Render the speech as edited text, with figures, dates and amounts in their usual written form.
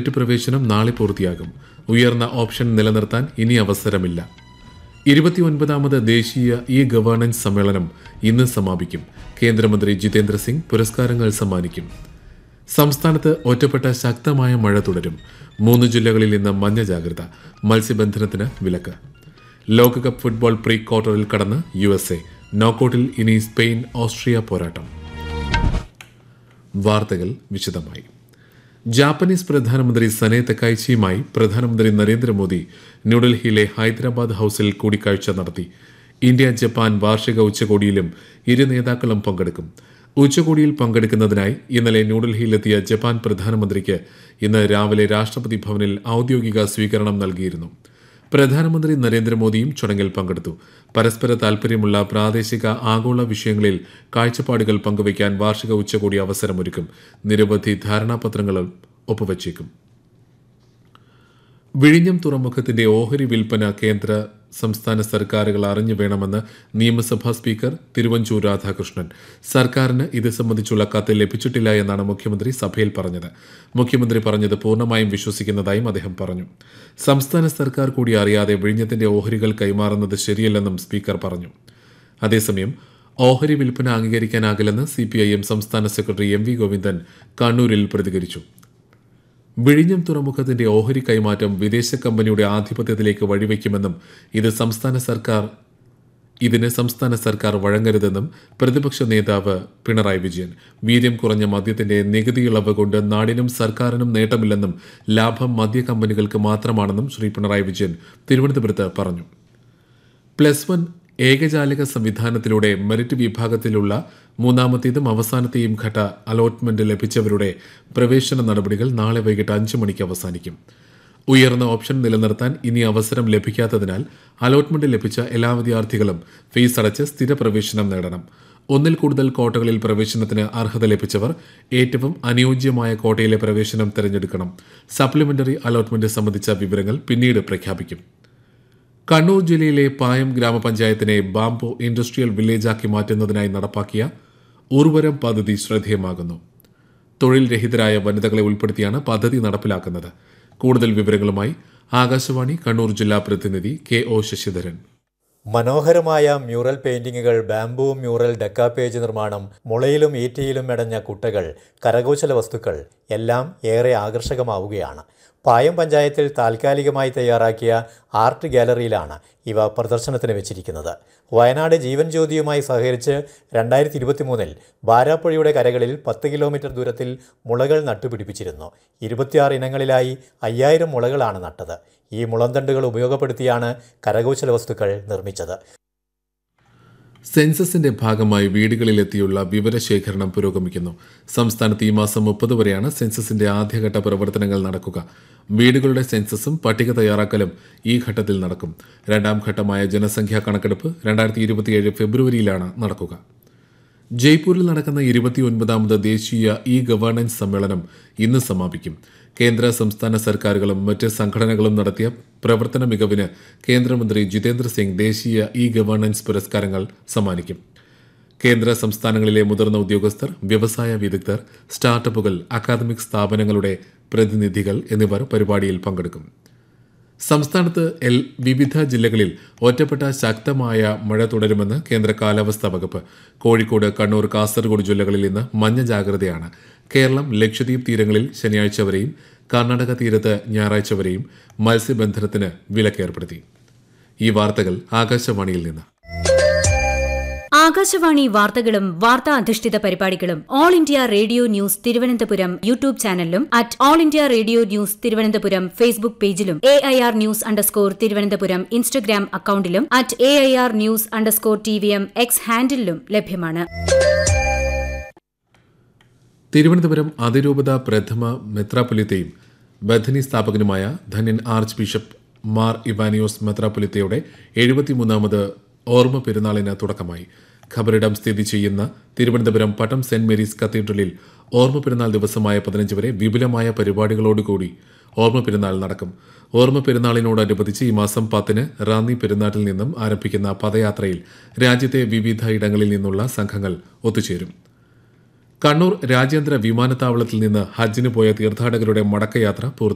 Merit പ്രവേശനം നാളെ പൂർത്തിയാകും. ഉയർന്ന ഓപ്ഷൻ നിലനിർത്താൻ ഇനി അവസരമില്ല. 29ാമത് ദേശീയ ഇ ഗവേണൻസ് സമ്മേളനം ഇന്ന് സമാപിക്കും. കേന്ദ്രമന്ത്രി ജിതേന്ദ്ര സിംഗ് പുരസ്കാരങ്ങൾ സമ്മാനിക്കും. സംസ്ഥാനത്ത് ഒറ്റപ്പെട്ട ശക്തമായ മഴ തുടരും. 3 ജില്ലകളിൽ ഇന്ന് മഞ്ഞ ജാഗ്രത. മത്സ്യബന്ധനത്തിന് വിലക്ക്. ലോകകപ്പ് ഫുട്ബോൾ പ്രീ ക്വാർട്ടറിൽ കടന്ന് USA. നോക്കൌട്ടിൽ ഇനി സ്പെയിൻ ഓസ്ട്രിയ പോരാട്ടം. വാർത്തകൾ വിശദമായി. ജാപ്പനീസ് പ്രധാനമന്ത്രി സനെ തക്കൈച്ചിയുമായി പ്രധാനമന്ത്രി നരേന്ദ്രമോദി ന്യൂഡൽഹിയിലെ ഹൈദരാബാദ് ഹൌസിൽ കൂടിക്കാഴ്ച നടത്തി. ഇന്ത്യ ജപ്പാൻ വാർഷിക ഉച്ചകോടിയിലും ഇരു നേതാക്കളും പങ്കെടുക്കും. ഉച്ചകോടിയിൽ പങ്കെടുക്കുന്നതിനായി ഇന്നലെ ന്യൂഡൽഹിയിലെത്തിയ ജപ്പാൻ പ്രധാനമന്ത്രിക്ക് ഇന്ന് രാവിലെ രാഷ്ട്രപതി ഭവനിൽ ഔദ്യോഗിക സ്വീകരണം നൽകിയിരുന്നു. പ്രധാനമന്ത്രി നരേന്ദ്രമോദിയും ചടങ്ങിൽ പങ്കെടുത്തു. പരസ്പര താൽപര്യമുള്ള പ്രാദേശിക ആഗോള വിഷയങ്ങളിൽ കാഴ്ചപ്പാടുകൾ പങ്കുവയ്ക്കാൻ വാർഷിക ഉച്ചകോടി അവസരമൊരുക്കും. നിരവധി ധാരണാപത്രങ്ങളും ഒപ്പുവച്ചേക്കും. വിഴിഞ്ഞം തുറമുഖത്തിന്റെ ഓഹരി വിൽപ്പന കേന്ദ്ര സംസ്ഥാന സർക്കാരുകൾ അറിഞ്ഞു വേണമെന്ന് നിയമസഭാ സ്പീക്കർ തിരുവഞ്ചൂർ രാധാകൃഷ്ണൻ. സർക്കാരിന് ഇത് സംബന്ധിച്ചുള്ള കത്ത് ലഭിച്ചിട്ടില്ല എന്നാണ് മുഖ്യമന്ത്രി സഭയിൽ പറഞ്ഞത്. മുഖ്യമന്ത്രി പറഞ്ഞത് പൂർണ്ണമായും വിശ്വസിക്കുന്നതായും അദ്ദേഹം പറഞ്ഞു. സംസ്ഥാന സർക്കാർ കൂടി അറിയാതെ വിഴിഞ്ഞത്തിന്റെ ഓഹരികൾ കൈമാറുന്നത് ശരിയല്ലെന്നും സ്പീക്കർ പറഞ്ഞു. അതേസമയം ഓഹരി വിൽപ്പന അംഗീകരിക്കാനാകില്ലെന്ന് CPIM സംസ്ഥാന സെക്രട്ടറി MV ഗോവിന്ദൻ കണ്ണൂരിൽ പ്രതികരിച്ചു. വിഴിഞ്ഞം തുറമുഖത്തിന്റെ ഓഹരി കൈമാറ്റം വിദേശ കമ്പനിയുടെ ആധിപത്യത്തിലേക്ക് വഴിവെക്കുമെന്നും ഇതിന് സംസ്ഥാന സർക്കാർ വഴങ്ങരുതെന്നും പ്രതിപക്ഷ നേതാവ് പിണറായി വിജയൻ. വീര്യം കുറഞ്ഞ മദ്യത്തിന്റെ നികുതി ഇളവ് കൊണ്ട് നാടിനും സർക്കാരിനും നേട്ടമില്ലെന്നും ലാഭം മദ്യ കമ്പനികൾക്ക് മാത്രമാണെന്നും ശ്രീ പിണറായി വിജയൻ തിരുവനന്തപുരത്ത് പറഞ്ഞു. +1 ഏകജാലക സംവിധാനത്തിലൂടെ മെറിറ്റ് വിഭാഗത്തിലുള്ള 3ാമത്തേതും അവസാനത്തെയും ഘട്ട അലോട്ട്മെന്റ് ലഭിച്ചവരുടെ പ്രവേശന നടപടികൾ നാളെ വൈകിട്ട് 5 മണിക്ക് അവസാനിക്കും. ഉയർന്ന ഓപ്ഷൻ നിലനിർത്താൻ ഇനി അവസരം ലഭിക്കാത്തതിനാൽ അലോട്ട്മെന്റ് ലഭിച്ച എല്ലാ വിദ്യാർത്ഥികളും ഫീസ് അടച്ച് സ്ഥിര പ്രവേശനം നേടണം. ഒന്നിൽ കൂടുതൽ കോട്ടകളിൽ പ്രവേശനത്തിന് അർഹത ലഭിച്ചവർ ഏറ്റവും അനുയോജ്യമായ കോട്ടയിലെ പ്രവേശനം തിരഞ്ഞെടുക്കണം. സപ്ലിമെന്ററി അലോട്ട്മെന്റ് സംബന്ധിച്ച വിവരങ്ങൾ പിന്നീട് പ്രഖ്യാപിക്കും. കണ്ണൂർ ജില്ലയിലെ പായം ഗ്രാമപഞ്ചായത്തിനെ ബാംബു ഇൻഡസ്ട്രിയൽ വില്ലേജാക്കി മാറ്റുന്നതിനായി നടപ്പാക്കിയ ഉർവരം പദ്ധതി ശ്രദ്ധേയമാകുന്നു. തൊഴിൽ രഹിതരായ വനിതകളെ ഉൾപ്പെടുത്തിയാണ് പദ്ധതി നടപ്പിലാക്കുന്നത്. കൂടുതൽ വിവരങ്ങളുമായി ആകാശവാണി കണ്ണൂർ ജില്ലാ പ്രതിനിധി KO ശശിധരൻ. മനോഹരമായ മ്യൂറൽ പെയിന്റിങ്ങുകൾ, ബാംബു മ്യൂറൽ ഡെക്കാപേജ് നിർമ്മാണം, മുളയിലും ഈറ്റയിലും മെടഞ്ഞ കുട്ടകൾ, കരകൗശല വസ്തുക്കൾ എല്ലാം ഏറെ ആകർഷകമാവുകയാണ്. പായം പഞ്ചായത്തിൽ താൽക്കാലികമായി തയ്യാറാക്കിയ ആർട്ട് ഗാലറിയിലാണ് ഇവ പ്രദർശനത്തിന് വെച്ചിരിക്കുന്നത്. വയനാട് ജീവൻ ജ്യോതിയുമായി സഹകരിച്ച് 2023 ബാരാപ്പുഴയുടെ കരകളിൽ 10 കിലോമീറ്റർ ദൂരത്തിൽ മുളകൾ നട്ടുപിടിപ്പിച്ചിരുന്നു. 26 ഇനങ്ങളിലായി 5000 മുളകളാണ് നട്ടത്. ഈ മുളന്തണ്ടുകൾ ഉപയോഗപ്പെടുത്തിയാണ് കരകൗശല വസ്തുക്കൾ നിർമ്മിച്ചത്. സെൻസസിന്റെ ഭാഗമായി വീടുകളിലെത്തിയുള്ള വിവരശേഖരണം പുരോഗമിക്കുന്നു. സംസ്ഥാനത്ത് ഈ മാസം 30 വരെയാണ് സെൻസസിന്റെ ആദ്യഘട്ട പ്രവർത്തനങ്ങൾ നടക്കുക. വീടുകളുടെ സെൻസസും പട്ടിക തയ്യാറാക്കലും ഈ ഘട്ടത്തിൽ നടക്കും. 2ാം ഘട്ടമായ ജനസംഖ്യാ കണക്കെടുപ്പ് 2027 ഫെബ്രുവരിയിലാണ് നടക്കുക. ജയ്പൂരിൽ നടക്കുന്ന 29ാമത് ദേശീയ ഇ ഗവേണൻസ് സമ്മേളനം ഇന്ന് സമാപിക്കും. കേന്ദ്ര സംസ്ഥാന സർക്കാരുകളും മറ്റ് സംഘടനകളും നടത്തിയ പ്രവർത്തന മികവിന് കേന്ദ്രമന്ത്രി ജിതേന്ദ്ര സിംഗ് ദേശീയ ഇ ഗവേണൻസ് പുരസ്കാരങ്ങൾ സമ്മാനിക്കും. കേന്ദ്ര സംസ്ഥാനങ്ങളിലെ മുതിർന്ന ഉദ്യോഗസ്ഥർ, വ്യവസായ വിദഗ്ധർ, സ്റ്റാർട്ടപ്പുകൾ, അക്കാദമിക് സ്ഥാപനങ്ങളുടെ പ്രതിനിധികൾ എന്നിവർ പരിപാടിയിൽ പങ്കെടുക്കും. സംസ്ഥാനത്ത് വിവിധ ജില്ലകളിൽ ഒറ്റപ്പെട്ട ശക്തമായ മഴ തുടരുമെന്ന് കേന്ദ്ര കാലാവസ്ഥാ വകുപ്പ്. കോഴിക്കോട്, കണ്ണൂർ, കാസർഗോഡ് ജില്ലകളിൽ ഇന്ന് മഞ്ഞ ജാഗ്രതയാണ്. കേരളം, ലക്ഷദ്വീപ് തീരങ്ങളിൽ ശനിയാഴ്ച വരെയും കർണാടക തീരത്ത് ഞായറാഴ്ച വരെയും മത്സ്യബന്ധനത്തിന് വിലക്കേർപ്പെടുത്തി. ഈ വാർത്തകൾ ആകാശവാണിയിൽ നിന്ന്. ആകാശവാണി വാർത്തകളും വാർത്താ അധിഷ്ഠിത പരിപാടികളും all India radio news Thiruvananthapuram YouTube ചാനലിലും @all India radio news Thiruvananthapuram Facebook പേജിലും AIR ന്യൂസ് _ ഇൻസ്റ്റഗ്രാം അക്കൌണ്ടിലും @AIR ന്യൂസ് _ TVM X ഹാൻഡിലും ലഭ്യമാണ്. തിരുവനന്തപുരം അതിരൂപത പ്രഥമ മെത്രാപ്പൊലീത്തയും ബഥനി സ്ഥാപകനുമായ ധന്യൻ ആർച്ച് ബിഷപ്പ് മാർ ഇവാനിയോസ് മെത്രാപ്പൊലീത്തയുടെ 73ാമത് ഓർമ്മ പെരുന്നാളിന് തുടക്കമായി. ഖബറിടം സ്ഥിതി ചെയ്യുന്ന തിരുവനന്തപുരം പട്ടം സെന്റ് മേരീസ് കത്തീഡ്രലിൽ ഓർമ്മ പെരുന്നാൾ ദിവസമായ 15 വരെ വിപുലമായ പരിപാടികളോടുകൂടി ഓർമ്മ പെരുന്നാൾ നടക്കും. ഓർമ്മ പെരുന്നാളിനോടനുബന്ധിച്ച് ഈ മാസം 10 റാന്നി പെരുന്നാട്ടിൽ നിന്നും ആരംഭിക്കുന്ന പദയാത്രയിൽ രാജ്യത്തെ വിവിധ ഇടങ്ങളിൽ നിന്നുള്ള സംഘങ്ങൾ ഒത്തുചേരും. കണ്ണൂർ രാജ്യാന്തര വിമാനത്താവളത്തിൽ നിന്ന് ഹജ്ജിന് പോയ തീർത്ഥാടകരുടെ മടക്കയാത്ര